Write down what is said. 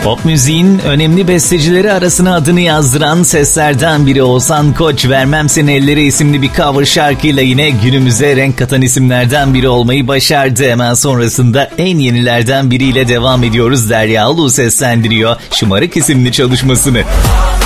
Pop müziğin önemli bestecileri arasına adını yazdıran seslerden biri Oğuzhan Koç, Vermem Seni Ellere isimli bir cover şarkıyla yine günümüze renk katan isimlerden biri olmayı başardı. Hemen sonrasında en yenilerden biriyle devam ediyoruz. Derya Ulu seslendiriyor Şımarık isimli çalışmasını.